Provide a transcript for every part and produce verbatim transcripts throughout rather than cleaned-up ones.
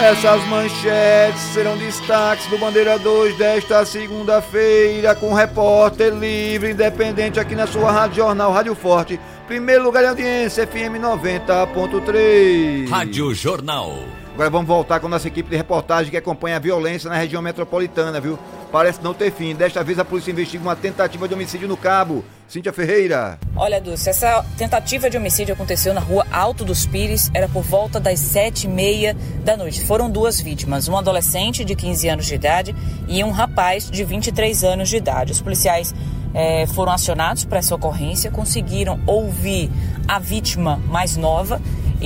Essas manchetes serão destaques do Bandeira dois desta segunda-feira, com repórter livre, independente aqui na sua Rádio Jornal, Rádio Forte. Primeiro lugar em audiência, F M noventa ponto três. Rádio Jornal. Agora vamos voltar com a nossa equipe de reportagem que acompanha a violência na região metropolitana, viu? Parece não ter fim. Desta vez a polícia investiga uma tentativa de homicídio no Cabo. Cíntia Ferreira. Olha, Dulce, essa tentativa de homicídio aconteceu na rua Alto dos Pires, era por volta das sete e meia da noite. Foram duas vítimas, um adolescente de quinze anos de idade e um rapaz de vinte e três anos de idade. Os policiais eh, foram acionados para essa ocorrência, conseguiram ouvir a vítima mais nova.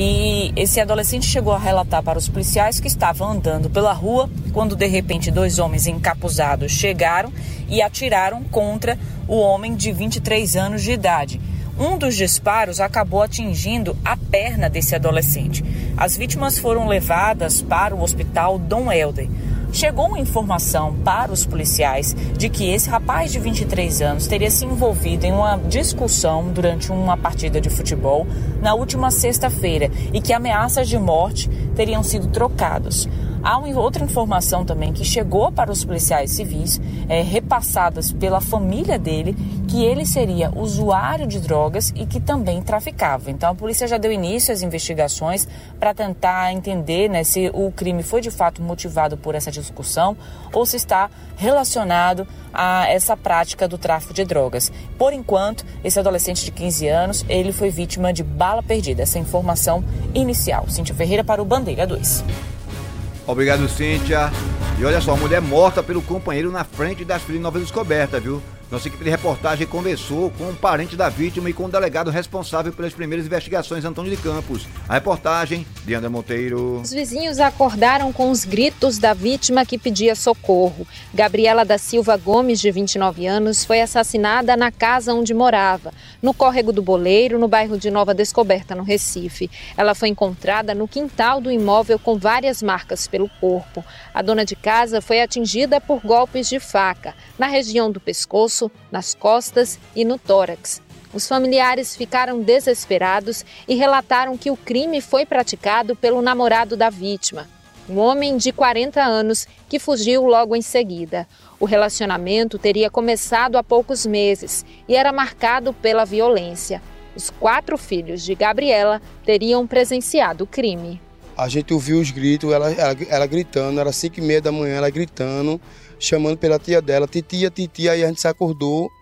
E esse adolescente chegou a relatar para os policiais que estavam andando pela rua quando de repente dois homens encapuzados chegaram e atiraram contra o homem de vinte e três anos de idade. Um dos disparos acabou atingindo a perna desse adolescente. As vítimas foram levadas para o hospital Dom Helder. Chegou uma informação para os policiais de que esse rapaz de vinte e três anos teria se envolvido em uma discussão durante uma partida de futebol na última sexta-feira e que ameaças de morte teriam sido trocadas. Há uma outra informação também que chegou para os policiais civis, é, repassadas pela família dele, que ele seria usuário de drogas e que também traficava. Então a polícia já deu início às investigações para tentar entender, né, se o crime foi de fato motivado por essa discussão ou se está relacionado a essa prática do tráfico de drogas. Por enquanto, esse adolescente de quinze anos, ele foi vítima de bala perdida. Essa é a informação inicial. Cíntia Ferreira para o Bandeira dois. Obrigado, Cíntia. E olha só, mulher morta pelo companheiro na frente das filhas Nova Descoberta, viu? Nossa equipe de reportagem conversou com um parente da vítima e com o delegado responsável pelas primeiras investigações, Antônio de Campos. A reportagem de André Monteiro. Os vizinhos acordaram com os gritos da vítima que pedia socorro. Gabriela da Silva Gomes, de vinte e nove anos, foi assassinada na casa onde morava, no Córrego do Boleiro, no bairro de Nova Descoberta, no Recife. Ela foi encontrada no quintal do imóvel com várias marcas pelo corpo. A dona de casa foi atingida por golpes de faca, na região do pescoço, nas costas e no tórax. Os familiares ficaram desesperados e relataram que o crime foi praticado pelo namorado da vítima, um homem de quarenta anos que fugiu logo em seguida. O relacionamento teria começado há poucos meses e era marcado pela violência. Os quatro filhos de Gabriela teriam presenciado o crime. A gente ouviu os gritos, ela, ela, ela gritando, era cinco e meia da manhã, ela gritando, chamando pela tia dela, titia, titia, aí a gente se acordou